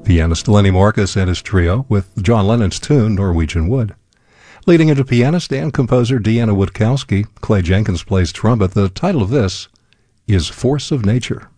Pianist Lenny Marcus and his trio with John Lennon's tune, Norwegian Wood. Leading into pianist and composer Deanna Witkowski, Clay Jenkins plays trumpet. The title of this is Force of Nature.